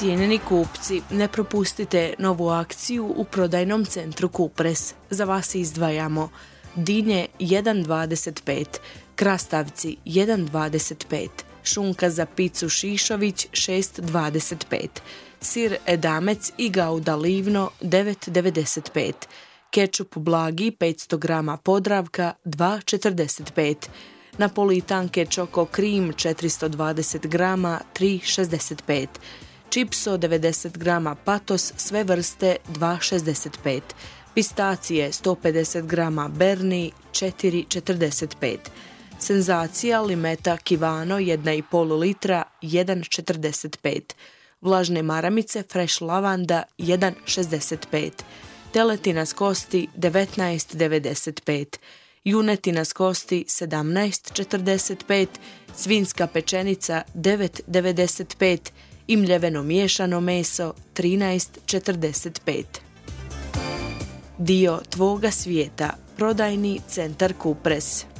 Cijenjeni kupci, ne propustite novu akciju u prodajnom centru Kupres. Za vas izdvajamo dinje 1,25, krastavci 1,25, šunka za picu Šišović 6,25, sir edamec i gauda livno 9,95, kečup blagi 500 g Podravka 2,45, napolitanke Čoko Krim 420 g 3,65, čipso 90 g Patos sve vrste 2,65, pistacije 150 g Berni 4,45, senzacija limeta Kivano 1,5 litra 1,45, vlažne maramice Fresh lavanda 1,65, teletina s kosti 19,95, junetina s kosti 17,45, svinjska pečenica 9,95 i mljeveno miješano meso 13,45. Dio tvoga svijeta, prodajni centar Kupres.